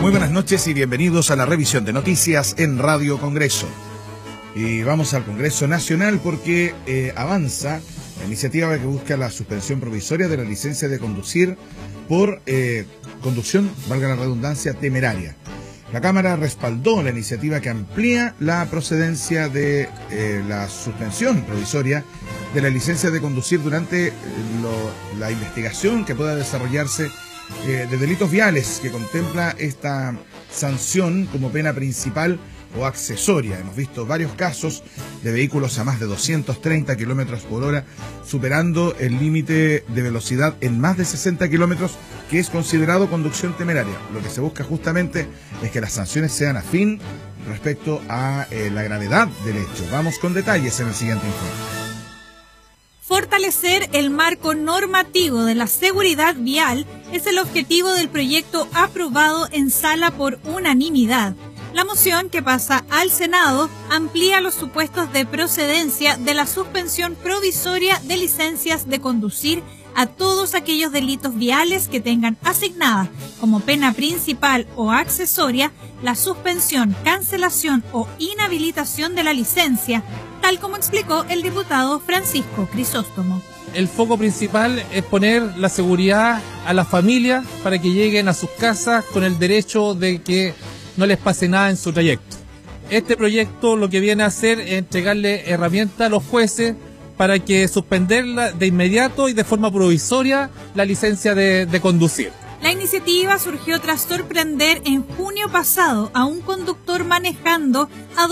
Muy buenas noches y bienvenidos a la revisión de noticias en Radio Congreso. Y vamos al Congreso Nacional porque avanza la iniciativa que busca la suspensión provisoria de la licencia de conducir por conducción, valga la redundancia, temeraria. La Cámara respaldó la iniciativa que amplía la procedencia de la suspensión provisoria de la licencia de conducir durante la investigación que pueda desarrollarse de delitos viales, que contempla esta sanción como pena principal o accesoria. Hemos visto varios casos de vehículos a más de 230 kilómetros por hora, superando el límite de velocidad en más de 60 kilómetros, que es considerado conducción temeraria. Lo que se busca justamente es que las sanciones sean afín respecto a la gravedad del hecho. Vamos con detalles en el siguiente informe. Fortalecer el marco normativo de la seguridad vial es el objetivo del proyecto aprobado en sala por unanimidad. La moción que pasa al Senado amplía los supuestos de procedencia de la suspensión provisoria de licencias de conducir a todos aquellos delitos viales que tengan asignada como pena principal o accesoria la suspensión, cancelación o inhabilitación de la licencia, tal como explicó el diputado Francisco Crisóstomo. El foco principal es poner la seguridad a las familias para que lleguen a sus casas con el derecho de que no les pase nada en su trayecto. Este proyecto lo que viene a hacer es entregarle herramientas a los jueces para que suspenderla de inmediato y de forma provisoria la licencia de conducir. La iniciativa surgió tras sorprender en junio pasado a un conductor manejando a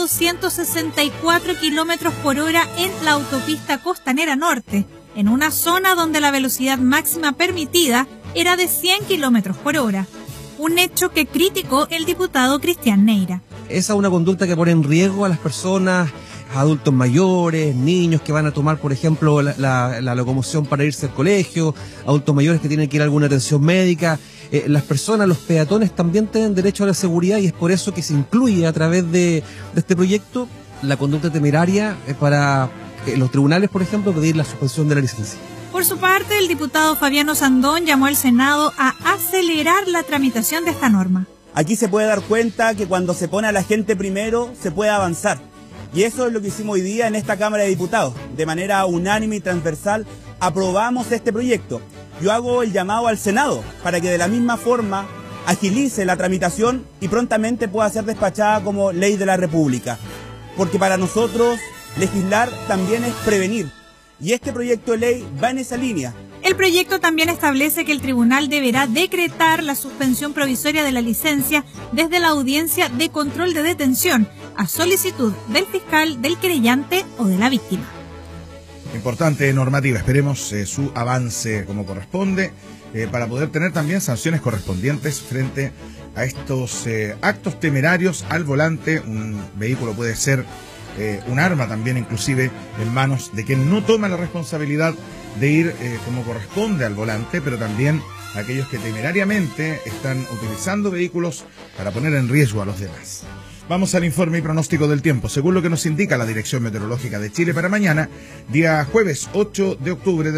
264 kilómetros por hora en la autopista Costanera Norte, en una zona donde la velocidad máxima permitida era de 100 kilómetros por hora. Un hecho que criticó el diputado Cristian Neira. Esa es una conducta que pone en riesgo a las personas, adultos mayores, niños que van a tomar, por ejemplo, la locomoción para irse al colegio, adultos mayores que tienen que ir a alguna atención médica. Las personas, los peatones también tienen derecho a la seguridad y es por eso que se incluye a través de este proyecto la conducta temeraria para los tribunales, por ejemplo, pedir la suspensión de la licencia. Por su parte, el diputado Fabiano Sandón llamó al Senado a acelerar la tramitación de esta norma. Aquí se puede dar cuenta que cuando se pone a la gente primero, se puede avanzar. Y eso es lo que hicimos hoy día en esta Cámara de Diputados. De manera unánime y transversal, aprobamos este proyecto. Yo hago el llamado al Senado para que de la misma forma agilice la tramitación y prontamente pueda ser despachada como ley de la República. Porque para nosotros, legislar también es prevenir. Y este proyecto de ley va en esa línea. El proyecto también establece que el tribunal deberá decretar la suspensión provisoria de la licencia desde la audiencia de control de detención, a solicitud del fiscal, del querellante o de la víctima. Importante normativa, esperemos su avance como corresponde para poder tener también sanciones correspondientes frente a estos actos temerarios al volante. Un vehículo puede ser un arma también, inclusive en manos de quien no toma la responsabilidad de ir como corresponde al volante, pero también aquellos que temerariamente están utilizando vehículos para poner en riesgo a los demás. Vamos al informe y pronóstico del tiempo. Según lo que nos indica la Dirección Meteorológica de Chile para mañana, día jueves 8 de octubre